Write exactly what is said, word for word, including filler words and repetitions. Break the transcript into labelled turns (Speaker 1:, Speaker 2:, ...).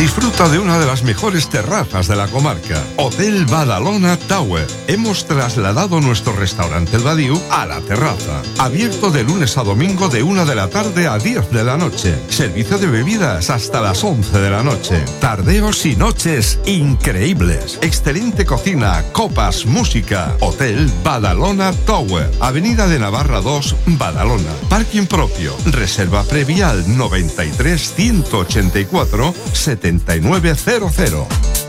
Speaker 1: Disfruta de una de las mejores terrazas de la comarca, Hotel Badalona Tower. Hemos trasladado nuestro restaurante El Badiou a la terraza. Abierto de lunes a domingo de una de la tarde a diez de la noche. Servicio de bebidas hasta las once de la noche. Tardeos y noches increíbles. Excelente cocina, copas, música. Hotel Badalona Tower. Avenida de Navarra dos, Badalona. Parking propio. Reserva previa al noventa y tres, ciento ochenta y cuatro, setenta y nueve cero cero.